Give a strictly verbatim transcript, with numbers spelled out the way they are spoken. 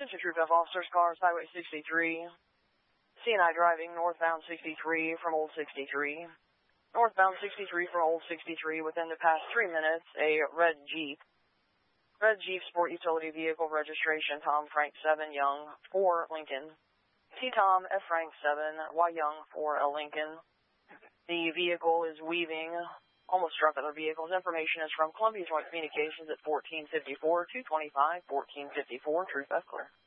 Attention Troop F officers, cars, Highway sixty-three. C and I driving northbound sixty-three from Old sixty-three. Northbound sixty-three from Old sixty-three within the past three minutes, a red Jeep. Red Jeep Sport Utility Vehicle registration, Tom Frank seven Young, for Lincoln. T Tom F Frank seven Y Young for a Lincoln. The vehicle is weaving, almost struck other vehicles. Information is from Columbia Joint Communications at fourteen fifty-four, two twenty-five, fourteen fifty-four, Troop F clear.